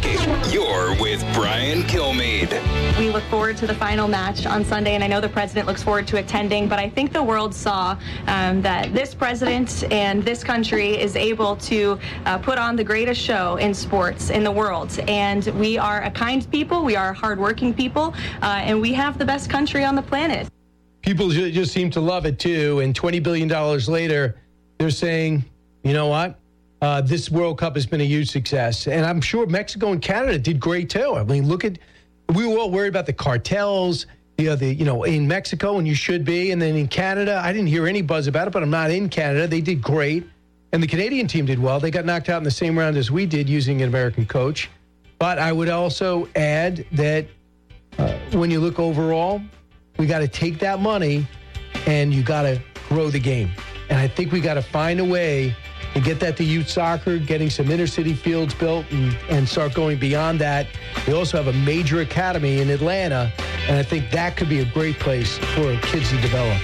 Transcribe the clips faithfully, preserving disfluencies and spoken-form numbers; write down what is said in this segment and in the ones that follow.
Talking. You're with Brian Kilmeade. We look forward to the final match on Sunday, and I know the president looks forward to attending, but I think the world saw um, that this president and this country is able to uh, put on the greatest show in sports in the world. And we are a kind people, we are hardworking people, uh, and we have the best country on the planet. People just seem to love it, too, and twenty billion dollars later, they're saying, you know what? Uh, this World Cup has been a huge success. And I'm sure Mexico and Canada did great, too. I mean, look at, we were all worried about the cartels, you know, the, you know, in Mexico, and you should be. And then in Canada, I didn't hear any buzz about it, but I'm not in Canada. They did great. And the Canadian team did well. They got knocked out in the same round as we did using an American coach. But I would also add that uh, when you look overall, we got to take that money and you got to grow the game. And I think we got to find a way to get that to youth soccer, getting some inner city fields built and, and start going beyond that. We also have a major academy in Atlanta, and I think that could be a great place for kids to develop.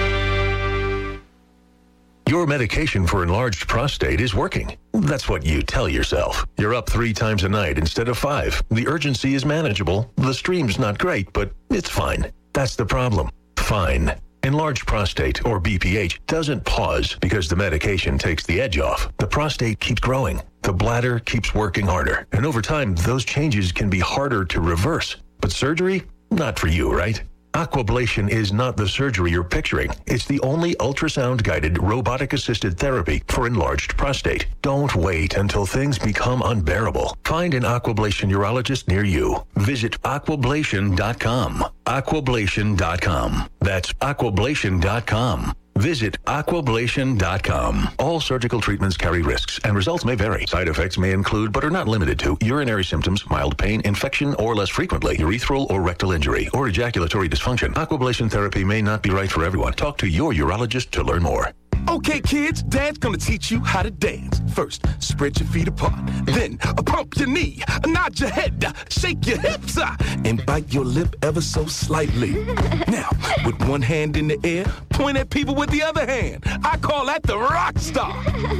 Your medication for enlarged prostate is working. That's what you tell yourself. You're up three times a night instead of five. The urgency is manageable. The stream's not great, but it's fine. That's the problem. Fine. Enlarged prostate, or B P H, doesn't pause because the medication takes the edge off. The prostate keeps growing. The bladder keeps working harder. And over time, those changes can be harder to reverse. But surgery? Not for you, right? Aquablation is not the surgery you're picturing. It's the only ultrasound-guided, robotic-assisted therapy for enlarged prostate. Don't wait until things become unbearable. Find an Aquablation urologist near you. Visit aquablation dot com. aquablation dot com. That's aquablation dot com. Visit aquablation dot com. All surgical treatments carry risks, and results may vary. Side effects may include, but are not limited to, urinary symptoms, mild pain, infection, or less frequently, urethral or rectal injury, or ejaculatory dysfunction. Aquablation therapy may not be right for everyone. Talk to your urologist to learn more. Okay, kids, Dad's gonna teach you how to dance. First, spread your feet apart. Then, uh, pump your knee, uh, nod your head, uh, shake your hips, uh, and bite your lip ever so slightly. Now, with one hand in the air, point at people with the other hand. I call that the rock star.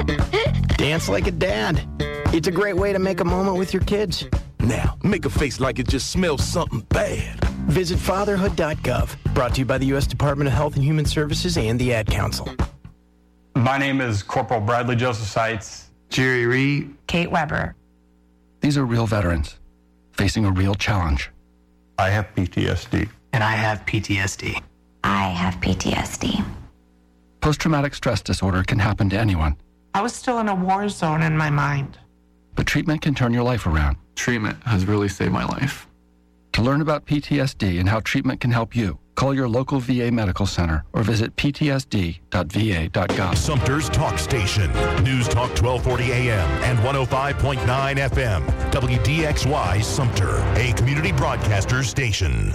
Dance like a dad. It's a great way to make a moment with your kids. Now, make a face like it just smells something bad. Visit fatherhood dot gov. Brought to you by the U S Department of Health and Human Services and the Ad Council. My name is Corporal Bradley Joseph Seitz. Jerry Reed. Kate Weber. These are real veterans facing a real challenge. I have P T S D. And I have P T S D. I have P T S D. Post-traumatic stress disorder can happen to anyone. I was still in a war zone in my mind. But treatment can turn your life around. Treatment has really saved my life. To learn about P T S D and how treatment can help you, call your local V A medical center or visit p t s d dot v a dot gov. Sumter's Talk Station. News Talk twelve forty A M and one oh five point nine F M. W D X Y Sumter, a community broadcaster station.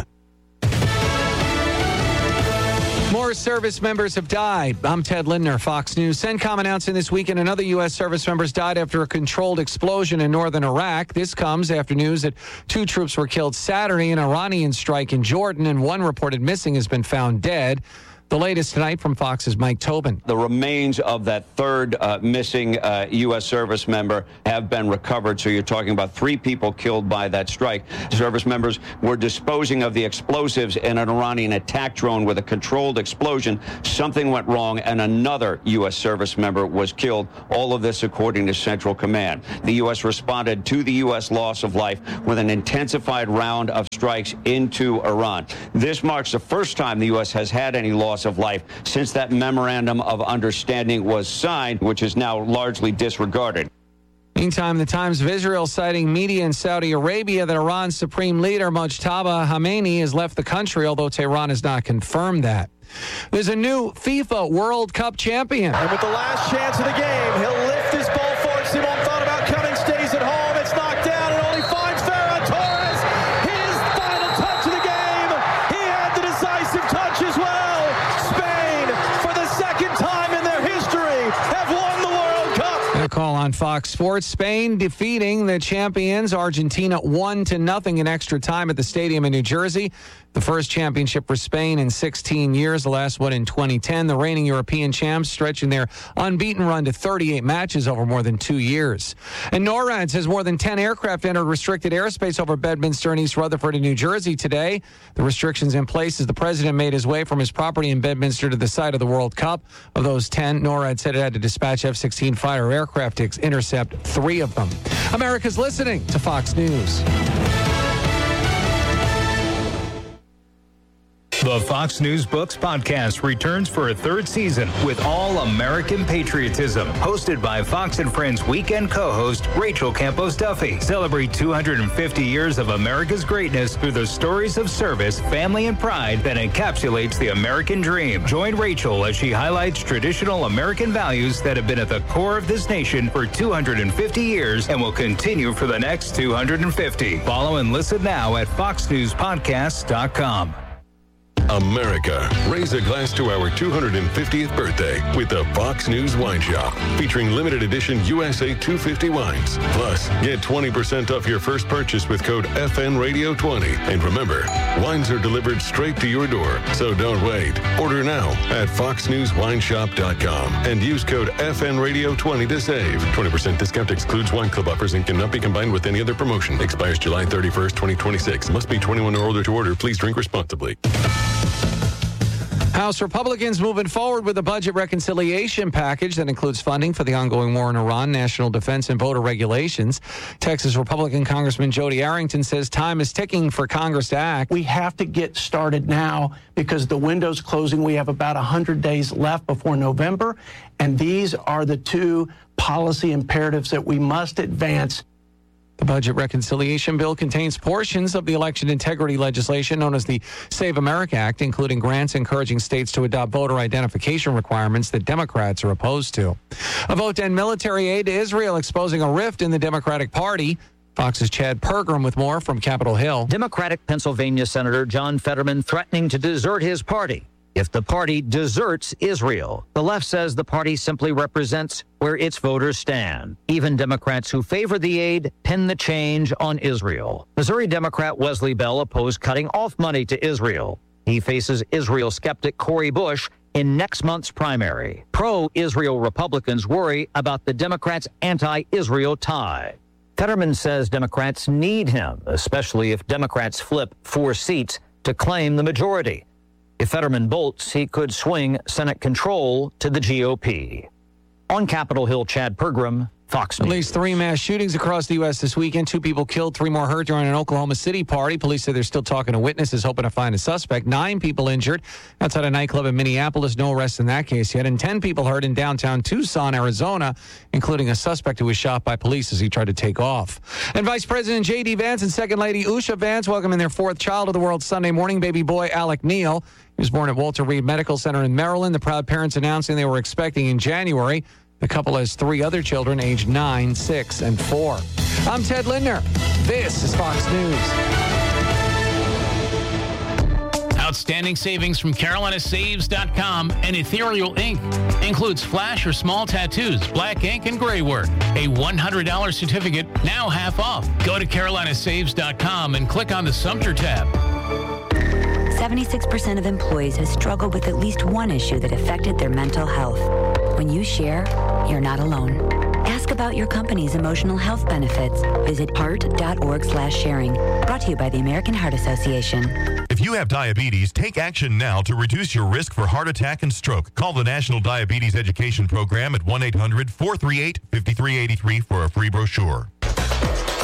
More service members have died. I'm Ted Lindner, Fox News. CENTCOM announcing this weekend another U S service members died after a controlled explosion in northern Iraq. This comes after news that two troops were killed Saturday in an Iranian strike in Jordan, and one reported missing has been found dead. The latest tonight from Fox's Mike Tobin. The remains of that third uh, missing uh, U S service member have been recovered. So you're talking about three people killed by that strike. Service members were disposing of the explosives in an Iranian attack drone with a controlled explosion. Something went wrong and another U S service member was killed. All of this according to Central Command. The U S responded to the U S loss of life with an intensified round of strikes into Iran. This marks the first time the U S has had any loss of life since that memorandum of understanding was signed, which is now largely disregarded. Meantime, the Times of Israel citing media in Saudi Arabia that Iran's supreme leader Mojtaba Khamenei has left the country, although Tehran has not confirmed that. There's a new FIFA World Cup champion. And with the last chance of the game, he'll lift his ball forward. Simon thought about coming, stays at home. It's knocked down and only finds Ferran Torres. His final touch of the game. He had the decisive touch as well. Spain, for the second time in their history, have won the World Cup. A call on on Fox Sports. Spain defeating the champions Argentina one to nothing in extra time at the stadium in New Jersey. The first championship for Spain in sixteen years, the last one in twenty ten. The reigning European champs stretching their unbeaten run to thirty-eight matches over more than two years. And NORAD says more than ten aircraft entered restricted airspace over Bedminster and East Rutherford in New Jersey today. The restrictions in place as the president made his way from his property in Bedminster to the site of the World Cup. Of those ten, NORAD said it had to dispatch F sixteen fighter aircraft to intercept three of them. America's listening to Fox News. The Fox News Books podcast returns for a third season with all American patriotism. Hosted by Fox and Friends weekend co-host Rachel Campos Duffy. Celebrate two hundred fifty years of America's greatness through the stories of service, family, and pride that encapsulates the American dream. Join Rachel as she highlights traditional American values that have been at the core of this nation for two hundred fifty years and will continue for the next two hundred fifty. Follow and listen now at fox news podcast dot com. America, raise a glass to our two hundred fiftieth birthday with the Fox News Wine Shop, featuring limited edition U S A two fifty wines. Plus, get twenty percent off your first purchase with code F N Radio twenty. And remember, wines are delivered straight to your door, so don't wait. Order now at fox news wine shop dot com and use code F N Radio twenty to save. twenty percent discount excludes wine club offers and cannot be combined with any other promotion. Expires July thirty-first, twenty twenty-six. Must be twenty-one or older to order. Please drink responsibly. House Republicans moving forward with a budget reconciliation package that includes funding for the ongoing war in Iran, national defense, and voter regulations. Texas Republican Congressman Jody Arrington says time is ticking for Congress to act. We have to get started now because the window's closing. We have about one hundred days left before November, and these are the two policy imperatives that we must advance. The budget reconciliation bill contains portions of the election integrity legislation known as the Save America Act, including grants encouraging states to adopt voter identification requirements that Democrats are opposed to. A vote to end military aid to Israel exposing a rift in the Democratic Party. Fox's Chad Pergram with more from Capitol Hill. Democratic Pennsylvania Senator John Fetterman threatening to desert his party if the party deserts Israel. The left says the party simply represents where its voters stand. Even Democrats who favor the aid pin the change on Israel. Missouri Democrat Wesley Bell opposed cutting off money to Israel. He faces Israel skeptic Cori Bush in next month's primary. Pro-Israel Republicans worry about the Democrats' anti-Israel tie. Fetterman says Democrats need him, especially if Democrats flip four seats to claim the majority. If Fetterman bolts, he could swing Senate control to the G O P. On Capitol Hill, Chad Pergram, Fox News. At least three mass shootings across the U S this weekend. Two people killed, three more hurt during an Oklahoma City party. Police say they're still talking to witnesses, hoping to find a suspect. Nine people injured outside a nightclub in Minneapolis. No arrests in that case yet. And ten people hurt in downtown Tucson, Arizona, including a suspect who was shot by police as he tried to take off. And Vice President J D. Vance and Second Lady Usha Vance welcoming their fourth child of the world Sunday morning, baby boy Alec Neal. He was born at Walter Reed Medical Center in Maryland. The proud parents announcing they were expecting in January. The couple has three other children aged nine, six, and four. I'm Ted Lindner. This is Fox News. Outstanding savings from Carolina Saves dot com and Ethereal Ink. Includes flash or small tattoos, black ink, and gray work. A one hundred dollars certificate, now half off. Go to Carolina Saves dot com and click on the Sumter tab. seventy-six percent of employees have struggled with at least one issue that affected their mental health. When you share, you're not alone. Ask about your company's emotional health benefits. Visit heart dot org slash sharing. Brought to you by the American Heart Association. If you have diabetes, take action now to reduce your risk for heart attack and stroke. Call the National Diabetes Education Program at one eight hundred four three eight five three eight three for a free brochure.